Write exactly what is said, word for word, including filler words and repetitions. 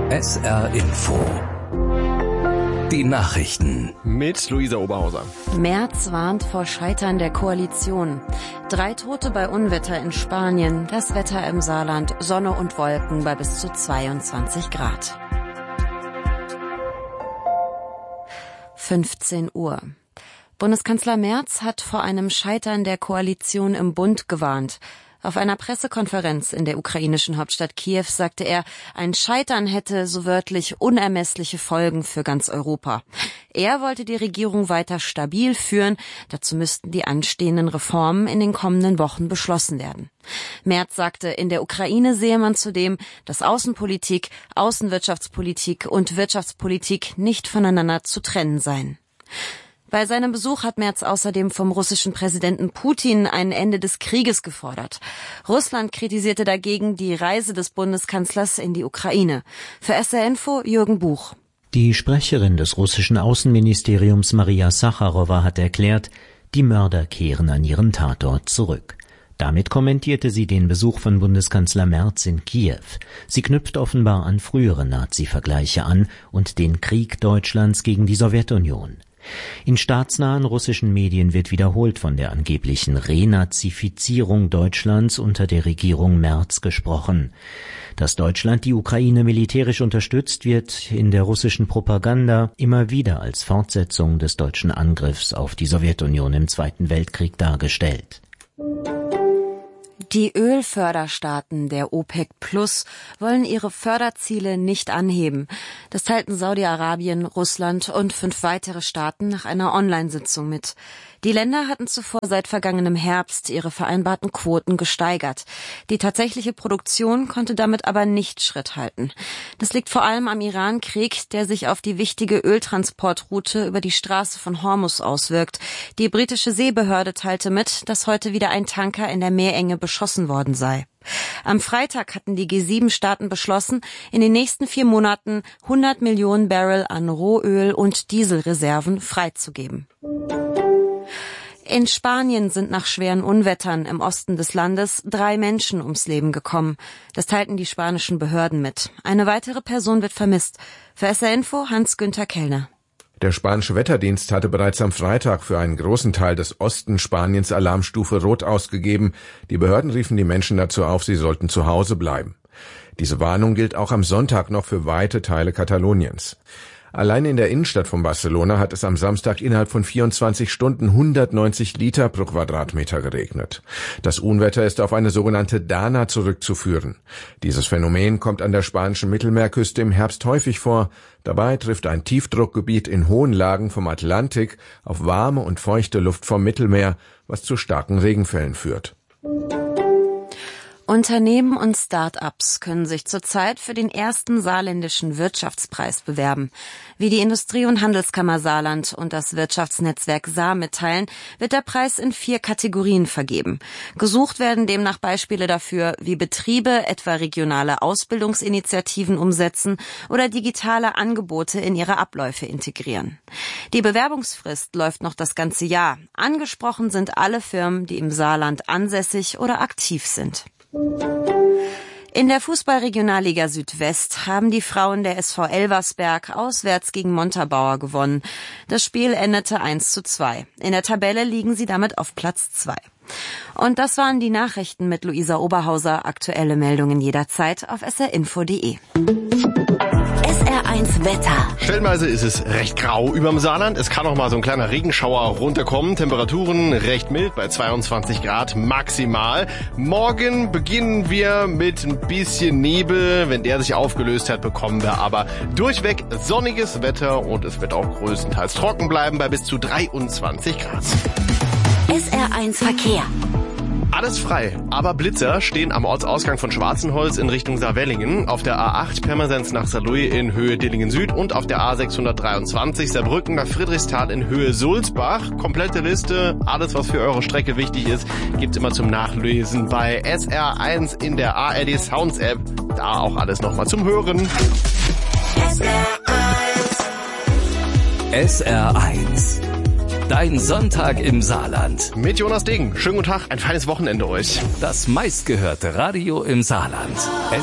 S R Info. Die Nachrichten. Mit Luisa Oberhauser. Merz warnt vor Scheitern der Koalition. Drei Tote bei Unwetter in Spanien. Das Wetter im Saarland. Sonne und Wolken bei bis zu zweiundzwanzig Grad. fünfzehn Uhr. Bundeskanzler Merz hat vor einem Scheitern der Koalition im Bund gewarnt. Auf einer Pressekonferenz in der ukrainischen Hauptstadt Kiew sagte er, ein Scheitern hätte so wörtlich unermessliche Folgen für ganz Europa. Er wollte die Regierung weiter stabil führen. Dazu müssten die anstehenden Reformen in den kommenden Wochen beschlossen werden. Merz sagte, in der Ukraine sehe man zudem, dass Außenpolitik, Außenwirtschaftspolitik und Wirtschaftspolitik nicht voneinander zu trennen seien. Bei seinem Besuch hat Merz außerdem vom russischen Präsidenten Putin ein Ende des Krieges gefordert. Russland kritisierte dagegen die Reise des Bundeskanzlers in die Ukraine. Für S R Info Jürgen Buch. Die Sprecherin des russischen Außenministeriums Maria Sacharowa hat erklärt, die Mörder kehren an ihren Tatort zurück. Damit kommentierte sie den Besuch von Bundeskanzler Merz in Kiew. Sie knüpft offenbar an frühere Nazi-Vergleiche an und den Krieg Deutschlands gegen die Sowjetunion. In staatsnahen russischen Medien wird wiederholt von der angeblichen Renazifizierung Deutschlands unter der Regierung Merz gesprochen. Dass Deutschland die Ukraine militärisch unterstützt, wird in der russischen Propaganda immer wieder als Fortsetzung des deutschen Angriffs auf die Sowjetunion im Zweiten Weltkrieg dargestellt. Die Ölförderstaaten der OPEC Plus wollen ihre Förderziele nicht anheben. Das teilten Saudi-Arabien, Russland und fünf weitere Staaten nach einer Online-Sitzung mit. Die Länder hatten zuvor seit vergangenem Herbst ihre vereinbarten Quoten gesteigert. Die tatsächliche Produktion konnte damit aber nicht Schritt halten. Das liegt vor allem am Iran-Krieg, der sich auf die wichtige Öltransportroute über die Straße von Hormuz auswirkt. Die britische Seebehörde teilte mit, dass heute wieder ein Tanker in der Meerenge beschossen worden sei. Am Freitag hatten die G sieben Staaten beschlossen, in den nächsten vier Monaten hundert Millionen Barrel an Rohöl und Dieselreserven freizugeben. In Spanien sind nach schweren Unwettern im Osten des Landes drei Menschen ums Leben gekommen. Das teilten die spanischen Behörden mit. Eine weitere Person wird vermisst. Für S R Info Hans-Günther Kellner. Der spanische Wetterdienst hatte bereits am Freitag für einen großen Teil des Osten Spaniens Alarmstufe Rot ausgegeben. Die Behörden riefen die Menschen dazu auf, sie sollten zu Hause bleiben. Diese Warnung gilt auch am Sonntag noch für weite Teile Kataloniens. Allein in der Innenstadt von Barcelona hat es am Samstag innerhalb von vierundzwanzig Stunden hundertneunzig Liter pro Quadratmeter geregnet. Das Unwetter ist auf eine sogenannte Dana zurückzuführen. Dieses Phänomen kommt an der spanischen Mittelmeerküste im Herbst häufig vor. Dabei trifft ein Tiefdruckgebiet in hohen Lagen vom Atlantik auf warme und feuchte Luft vom Mittelmeer, was zu starken Regenfällen führt. Unternehmen und Start-ups können sich zurzeit für den ersten saarländischen Wirtschaftspreis bewerben. Wie die Industrie- und Handelskammer Saarland und das Wirtschaftsnetzwerk Saar mitteilen, wird der Preis in vier Kategorien vergeben. Gesucht werden demnach Beispiele dafür, wie Betriebe etwa regionale Ausbildungsinitiativen umsetzen oder digitale Angebote in ihre Abläufe integrieren. Die Bewerbungsfrist läuft noch das ganze Jahr. Angesprochen sind alle Firmen, die im Saarland ansässig oder aktiv sind. In der Fußball-Regionalliga Südwest haben die Frauen der S V Elversberg auswärts gegen Montabaur gewonnen. Das Spiel endete eins zu zwei. In der Tabelle liegen sie damit auf Platz zwei. Und das waren die Nachrichten mit Luisa Oberhauser. Aktuelle Meldungen jederzeit auf s r info punkt d e. S R eins Wetter. Stellenweise ist es recht grau überm Saarland. Es kann auch mal so ein kleiner Regenschauer runterkommen. Temperaturen recht mild bei zweiundzwanzig Grad maximal. Morgen beginnen wir mit ein bisschen Nebel. Wenn der sich aufgelöst hat, bekommen wir aber durchweg sonniges Wetter und es wird auch größtenteils trocken bleiben bei bis zu dreiundzwanzig Grad. S R eins Verkehr. Alles frei, aber Blitzer stehen am Ortsausgang von Schwarzenholz in Richtung Saarwellingen, auf der A acht Pirmasens nach Saarlouis in Höhe Dillingen Süd und auf der A sechshundertdreiundzwanzig Saarbrücken nach Friedrichsthal in Höhe Sulzbach. Komplette Liste, alles was für eure Strecke wichtig ist, gibt's immer zum Nachlesen bei S R eins in der A R D Sounds App. Da auch alles nochmal zum Hören. S R eins. S R eins. Dein Sonntag im Saarland. Mit Jonas Degen. Schönen guten Tag, ein feines Wochenende euch. Das meistgehörte Radio im Saarland.